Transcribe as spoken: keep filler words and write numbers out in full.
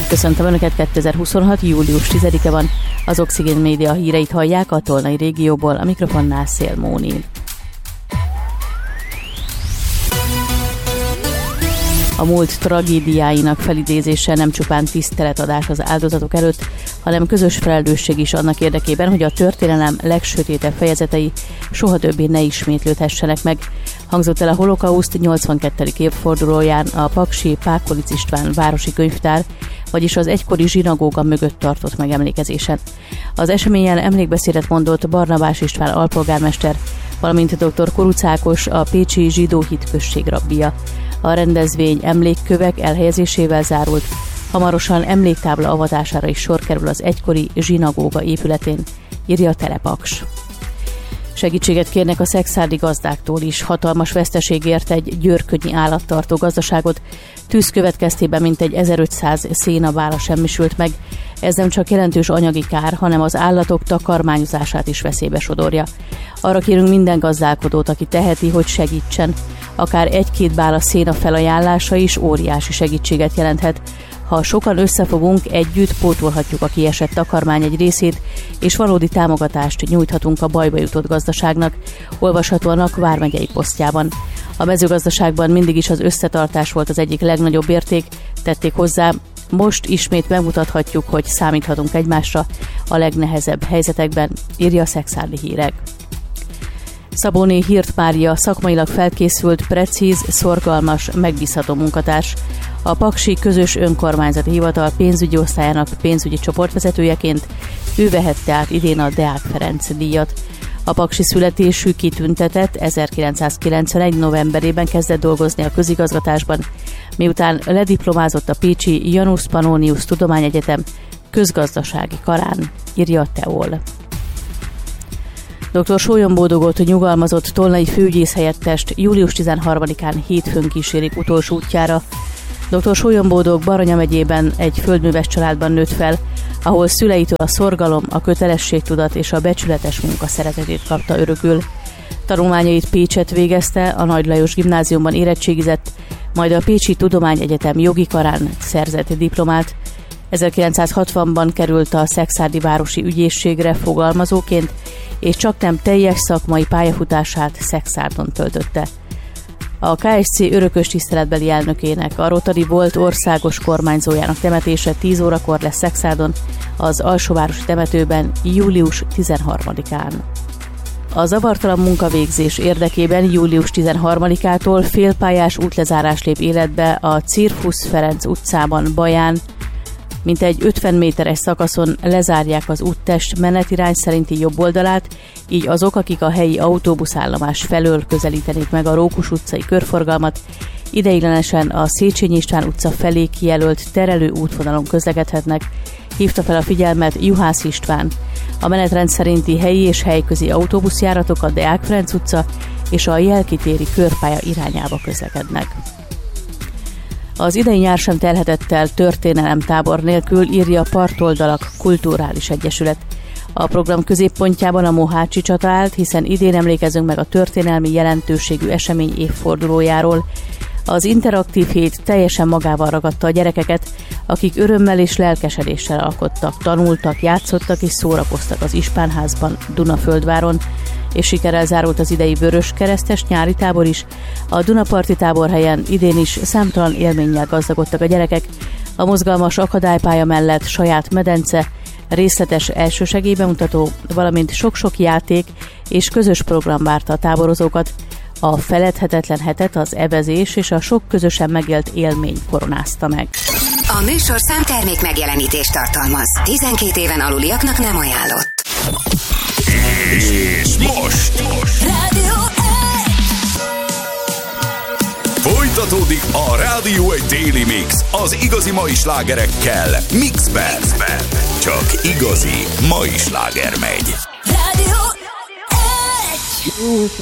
Köszöntöm Önöket, kétezer-huszonhat. július tizedike van. Az Oxigén Média híreit hallják a Tolnai régióból, a mikrofonnál Szél Móni. A múlt tragédiáinak felidézése nem csupán tiszteletadás az áldozatok előtt, hanem közös felelősség is annak érdekében, hogy a történelem legsötétebb fejezetei soha többé ne ismétlődhessenek meg. Hangzott el a holokauszt nyolcvankettedik évfordulóján a paksi Pákolic István városi könyvtár, vagyis az egykori zsinagóga mögött tartott megemlékezésen. Az eseményen emlékbeszédet mondott Barnabás István alpolgármester, valamint dr. Koruc Ákos, a pécsi zsidó hitközség rabbija. A rendezvény emlékkövek elhelyezésével zárult, hamarosan emléktábla avatására is sor kerül az egykori zsinagóga épületén, írja a Telepaks. Segítséget kérnek a szekszárdi gazdáktól is. Hatalmas veszteség ért egy győrködnyi állattartó gazdaságot. Tűz következtében mintegy ezerötszáz szénavála semmisült meg. Ez nem csak jelentős anyagi kár, hanem az állatok takarmányozását is veszélybe sodorja. Arra kérünk minden gazdálkodót, aki teheti, hogy segítsen. Akár egy-két bála széna felajánlása is óriási segítséget jelenthet. Ha sokan összefogunk, együtt pótolhatjuk a kiesett takarmány egy részét, és valódi támogatást nyújthatunk a bajba jutott gazdaságnak, olvasható a NAK vármegyei posztjában. A mezőgazdaságban mindig is az összetartás volt az egyik legnagyobb érték, tették hozzá, most ismét bemutathatjuk, hogy számíthatunk egymásra a legnehezebb helyzetekben, írja a Szekszárdi Hírek. Szabóné Hirt Mária szakmailag felkészült, precíz, szorgalmas, megbízható munkatárs. A Paksi Közös Önkormányzati Hivatal pénzügyi osztályának pénzügyi csoportvezetőjeként ő vehette át idén a Deák Ferenc díjat. A paksi születésű kitüntetett ezerkilencszázkilencvenegy. novemberében kezdett dolgozni a közigazgatásban, miután lediplomázott a pécsi Janus Pannonius Tudományegyetem közgazdasági karán, írja a Teol. doktor Sólyom Bódogot nyugalmazott tolnai főügyész helyettest július tizenharmadikán hétfőn kísérik utolsó útjára. doktor Sólyom Bódog Baranya megyében egy földműves családban nőtt fel, ahol szüleitől a szorgalom, a kötelességtudat és a becsületes munka szeretetét kapta örökül. Tanulmányait Pécset végezte, a Nagy Lajos Gimnáziumban érettségizett, majd a Pécsi Tudományegyetem jogi karán szerzett diplomát. ezerkilencszázhatvanban került a szekszárdi városi ügyészségre fogalmazóként, és csaknem teljes szakmai pályafutását Szekszárdon töltötte. A ká es cé örökös tiszteletbeli elnökének, a Rotary volt országos kormányzójának temetése tíz órakor lesz Szekszárdon, az alsóvárosi temetőben július tizenharmadikán. A zavartalan munkavégzés érdekében július tizenharmadikától félpályás útlezárás lép életbe a Cirfusz Ferenc utcában, Baján. Mintegy ötven méteres szakaszon lezárják az úttest menetirány szerinti jobb oldalát, így azok, akik a helyi autóbuszállomás felől közelítenék meg a Rókus utcai körforgalmat, ideiglenesen a Széchenyi István utca felé kijelölt terelő útvonalon közlekedhetnek, hívta fel a figyelmet Juhász István. A menetrend szerinti helyi és helyközi autóbuszjáratok a Deák Ferenc utca és a Jelkitéri körpálya irányába közlekednek. Az idei nyár sem telhetett el történelemtábor nélkül, írja a Partoldalak Kulturális Egyesület. A program középpontjában a Mohácsi csata állt, hiszen idén emlékezünk meg a történelmi jelentőségű esemény évfordulójáról. Az interaktív hét teljesen magával ragadta a gyerekeket, akik örömmel és lelkesedéssel alkottak, tanultak, játszottak és szórakoztak az Ispánházban, Dunaföldváron, és sikerrel zárult az idei vöröskeresztes nyári tábor is. A Dunaparti táborhelyen idén is számtalan élménnyel gazdagodtak a gyerekek. A mozgalmas akadálypálya mellett saját medence, részletes elsősegélybemutató, valamint sok-sok játék és közös program várta a táborozókat. A feledhetetlen hetet az evezés és a sok közösen megélt élmény koronázta meg. A műsor számtermék megjelenítést tartalmaz. tizenkét éven aluliaknak nem ajánlott. És most, most. Rádió folytatódik a Rádió egy Daily Mix az igazi mai slágerekkel Mixben. Csak igazi mai sláger megy. Rádió